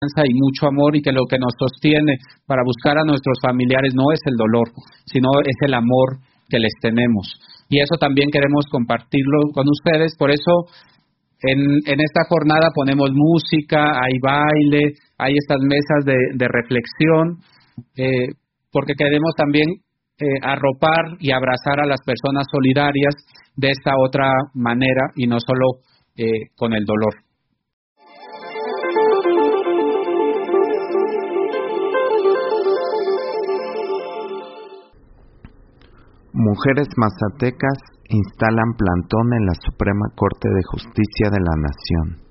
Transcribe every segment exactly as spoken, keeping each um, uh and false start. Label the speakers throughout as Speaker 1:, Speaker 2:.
Speaker 1: y mucho amor, y que lo que nos sostiene para buscar a nuestros familiares no es el dolor, sino es el amor que les tenemos. Y eso también queremos compartirlo con ustedes. Por eso en, en esta jornada ponemos música, hay baile, hay estas mesas de, de reflexión, eh, porque queremos también eh, arropar y abrazar a las personas solidarias de esta otra manera y no solo eh, con el dolor.
Speaker 2: Mujeres mazatecas instalan plantón en la Suprema Corte de Justicia de la Nación.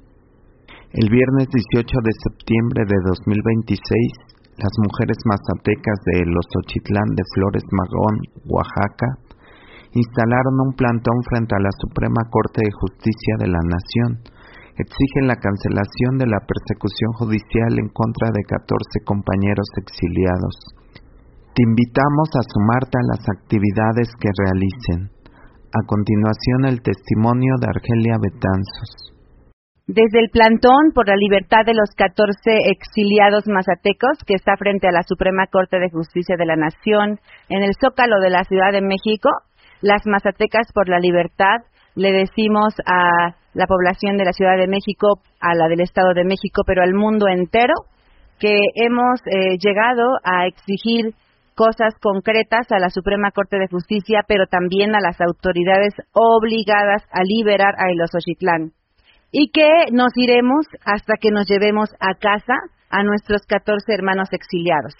Speaker 2: El viernes dieciocho de septiembre de dos mil veintiséis, las mujeres mazatecas de Los Xochitlán de Flores Magón, Oaxaca, instalaron un plantón frente a la Suprema Corte de Justicia de la Nación. Exigen la cancelación de la persecución judicial en contra de catorce compañeros exiliados. Te invitamos a sumarte a las actividades que realicen. A continuación, el testimonio de Argelia Betanzos.
Speaker 3: Desde el plantón por la libertad de los catorce exiliados mazatecos, que está frente a la Suprema Corte de Justicia de la Nación, en el Zócalo de la Ciudad de México, las mazatecas por la libertad le decimos a la población de la Ciudad de México, a la del Estado de México, pero al mundo entero, que hemos eh, llegado a exigir cosas concretas a la Suprema Corte de Justicia, pero también a las autoridades obligadas a liberar a Los Xochitlán. Y que nos iremos hasta que nos llevemos a casa a nuestros catorce hermanos exiliados.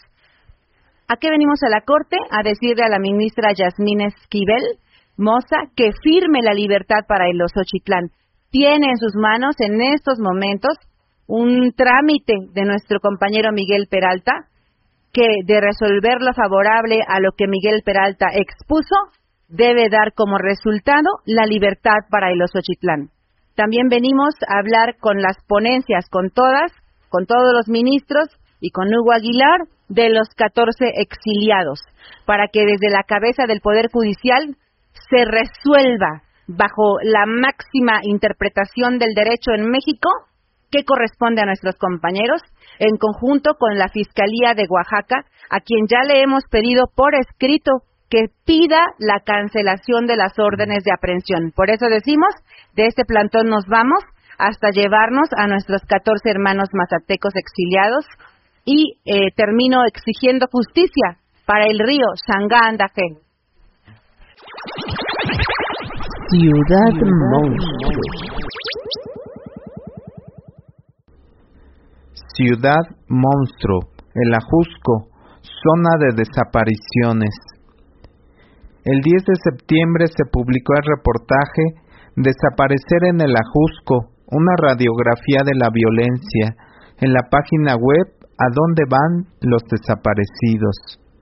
Speaker 3: ¿A qué venimos a la Corte? A decirle a la ministra Yasmín Esquivel Moza que firme la libertad para Los Xochitlán. Tiene en sus manos en estos momentos un trámite de nuestro compañero Miguel Peralta, que de resolver lo favorable a lo que Miguel Peralta expuso, debe dar como resultado la libertad para Los Xochitlán. También venimos a hablar con las ponencias, con todas, con todos los ministros y con Hugo Aguilar, de los catorce exiliados, para que desde la cabeza del Poder Judicial se resuelva, bajo la máxima interpretación del derecho en México, qué corresponde a nuestros compañeros, en conjunto con la Fiscalía de Oaxaca, a quien ya le hemos pedido por escrito que pida la cancelación de las órdenes de aprehensión. Por eso decimos, de este plantón nos vamos hasta llevarnos a nuestros catorce hermanos mazatecos exiliados y eh, termino exigiendo justicia para el río Sangá-Andajé.
Speaker 4: Ciudad Monstruo.
Speaker 2: Ciudad Monstruo, el Ajusco, zona de desapariciones. El diez de septiembre se publicó el reportaje Desaparecer en el Ajusco, una radiografía de la violencia, en la página web ¿A dónde van los desaparecidos?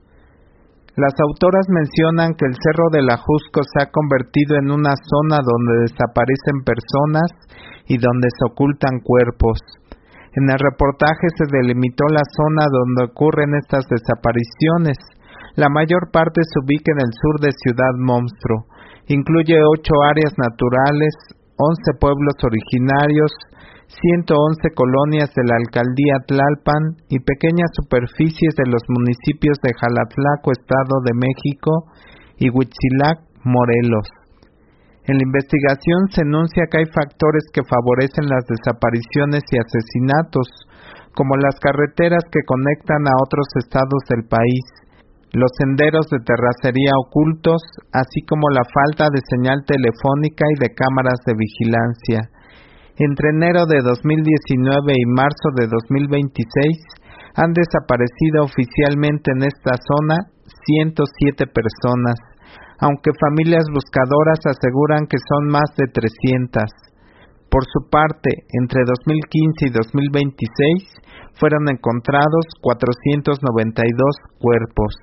Speaker 2: Las autoras mencionan que el Cerro del Ajusco se ha convertido en una zona donde desaparecen personas y donde se ocultan cuerpos. En el reportaje se delimitó la zona donde ocurren estas desapariciones. La mayor parte se ubica en el sur de Ciudad Monstruo. Incluye ocho áreas naturales, once pueblos originarios, ciento once colonias de la alcaldía Tlalpan y pequeñas superficies de los municipios de Jalatlaco, Estado de México, y Huitzilac, Morelos. En la investigación se enuncia que hay factores que favorecen las desapariciones y asesinatos, como las carreteras que conectan a otros estados del país, los senderos de terracería ocultos, así como la falta de señal telefónica y de cámaras de vigilancia. Entre enero de dos mil diecinueve y marzo de dos mil veintiséis han desaparecido oficialmente en esta zona ciento siete personas, aunque familias buscadoras aseguran que son más de trescientas. Por su parte, entre dos mil quince y dos mil veintiséis fueron encontrados cuatrocientos noventa y dos cuerpos.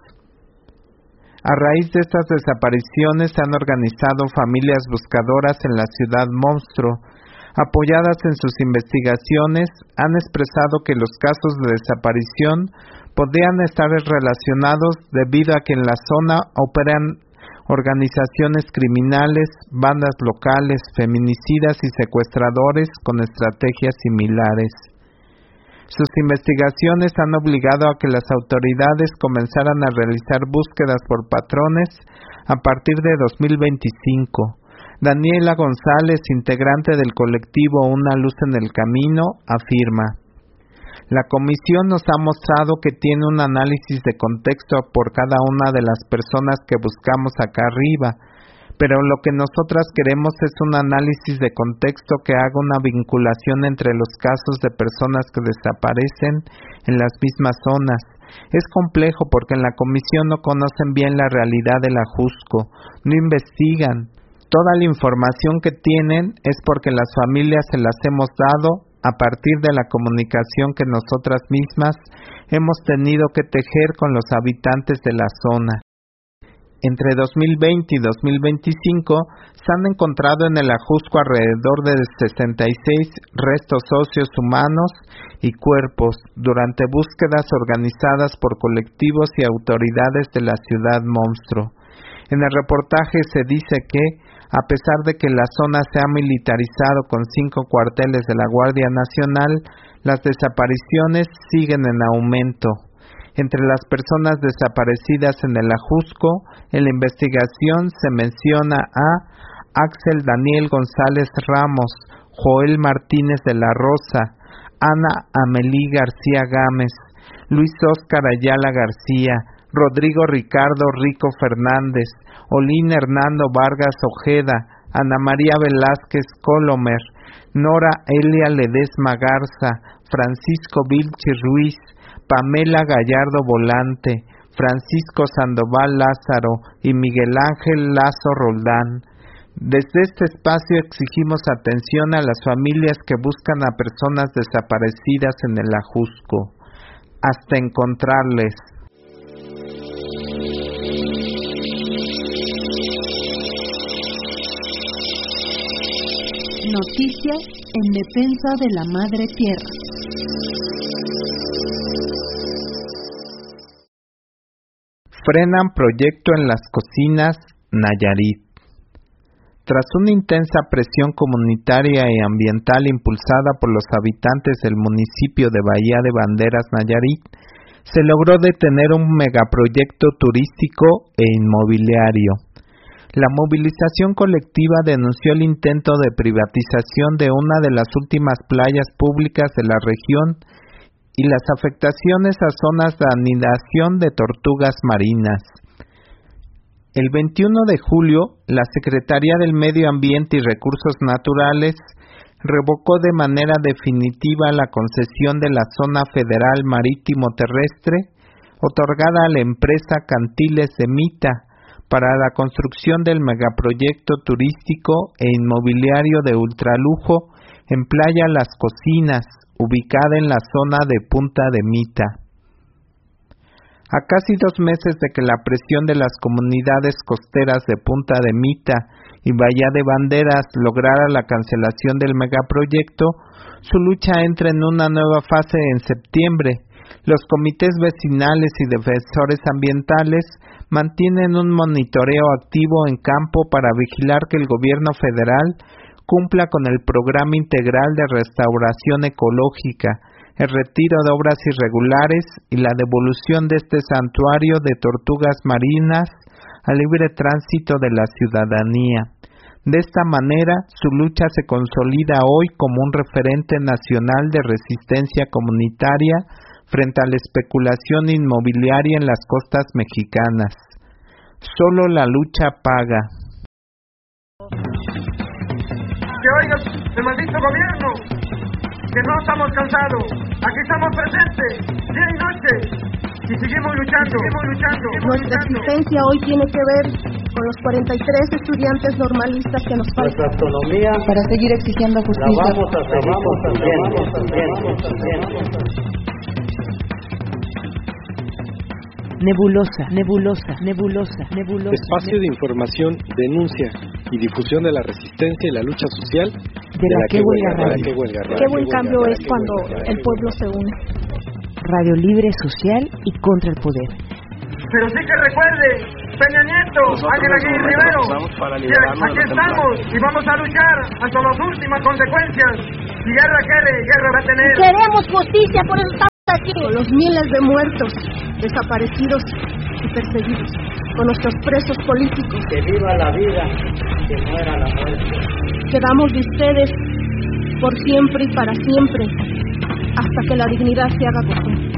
Speaker 2: A raíz de estas desapariciones se han organizado familias buscadoras en la Ciudad Monstruo. Apoyadas en sus investigaciones, han expresado que los casos de desaparición podrían estar relacionados debido a que en la zona operan organizaciones criminales, bandas locales, feminicidas y secuestradores con estrategias similares. Sus investigaciones han obligado a que las autoridades comenzaran a realizar búsquedas por patrones a partir de dos mil veinticinco. Daniela González, integrante del colectivo Una Luz en el Camino, afirma: la comisión nos ha mostrado que tiene un análisis de contexto por cada una de las personas que buscamos acá arriba, pero lo que nosotras queremos es un análisis de contexto que haga una vinculación entre los casos de personas que desaparecen en las mismas zonas. Es complejo porque en la comisión no conocen bien la realidad del Ajusco, no investigan. Toda la información que tienen es porque las familias se las hemos dado a partir de la comunicación que nosotras mismas hemos tenido que tejer con los habitantes de la zona. Entre dos mil veinte y dos mil veinticinco se han encontrado en el Ajusco alrededor de sesenta y seis restos óseos humanos y cuerpos durante búsquedas organizadas por colectivos y autoridades de la ciudad monstruo. En el reportaje se dice que, a pesar de que la zona se ha militarizado con cinco cuarteles de la Guardia Nacional, las desapariciones siguen en aumento. Entre las personas desaparecidas en el Ajusco, en la investigación se menciona a Axel Daniel González Ramos, Joel Martínez de la Rosa, Ana Amelí García Gámez, Luis Óscar Ayala García, Rodrigo Ricardo Rico Fernández, Olín Hernando Vargas Ojeda, Ana María Velázquez Colomer, Nora Elia Ledesma Garza, Francisco Vilchi Ruiz, Pamela Gallardo Volante, Francisco Sandoval Lázaro y Miguel Ángel Lazo Roldán. Desde este espacio exigimos atención a las familias que buscan a personas desaparecidas en el Ajusco, hasta encontrarles.
Speaker 5: Noticias en defensa de la Madre Tierra.
Speaker 2: Frenan proyecto en las cocinas, Nayarit. Tras una intensa presión comunitaria y ambiental impulsada por los habitantes del municipio de Bahía de Banderas, Nayarit, se logró detener un megaproyecto turístico e inmobiliario. La movilización colectiva denunció el intento de privatización de una de las últimas playas públicas de la región y las afectaciones a zonas de anidación de tortugas marinas. El veintiuno de julio, la Secretaría del Medio Ambiente y Recursos Naturales revocó de manera definitiva la concesión de la Zona Federal Marítimo Terrestre otorgada a la empresa Cantiles de Mita para la construcción del megaproyecto turístico e inmobiliario de ultralujo en Playa Las Cocinas, ubicada en la zona de Punta de Mita. A casi dos meses de que la presión de las comunidades costeras de Punta de Mita y Bahía de Banderas lograra la cancelación del megaproyecto, su lucha entra en una nueva fase en septiembre. Los comités vecinales y defensores ambientales mantienen un monitoreo activo en campo para vigilar que el gobierno federal cumpla con el programa integral de restauración ecológica, el retiro de obras irregulares y la devolución de este santuario de tortugas marinas al libre tránsito de la ciudadanía. De esta manera, su lucha se consolida hoy como un referente nacional de resistencia comunitaria frente a la especulación inmobiliaria en las costas mexicanas. Solo la lucha paga.
Speaker 6: Que oiga el maldito gobierno, que no estamos cansados, aquí estamos presentes, día y noche, y seguimos luchando, seguimos luchando. Seguimos
Speaker 7: Nuestra
Speaker 6: luchando.
Speaker 7: existencia hoy tiene que ver con los cuarenta y tres estudiantes normalistas que nos faltan.
Speaker 8: Nuestra autonomía
Speaker 5: Para seguir exigiendo
Speaker 8: la
Speaker 5: justicia.
Speaker 8: vamos a seguir construyendo.
Speaker 4: Nebulosa, nebulosa, nebulosa, nebulosa.
Speaker 9: Espacio de información, denuncia y difusión de la resistencia y la lucha social
Speaker 4: de,
Speaker 9: de
Speaker 4: la,
Speaker 9: la
Speaker 4: que huelga
Speaker 9: radio.
Speaker 4: radio.
Speaker 9: Qué huelga radio.
Speaker 7: Qué buen
Speaker 9: Qué
Speaker 7: cambio
Speaker 9: huelga
Speaker 7: es
Speaker 9: radio,
Speaker 7: cuando
Speaker 9: qué huelga
Speaker 7: el
Speaker 9: radio.
Speaker 7: pueblo se une.
Speaker 4: Radio libre, social y contra el poder.
Speaker 6: Pero sí que recuerde Peña Nieto, Ángel Aguirre Rivero. Aquí estamos y vamos a luchar hasta las últimas consecuencias. Si guerra quiere, guerra va a tener.
Speaker 7: Queremos justicia, por eso estamos aquí. Con los miles de muertos, desaparecidos y perseguidos. Con nuestros presos políticos.
Speaker 8: Que viva la vida, que muera la muerte.
Speaker 7: Quedamos de ustedes por siempre y para siempre, hasta que la dignidad se haga costumbre.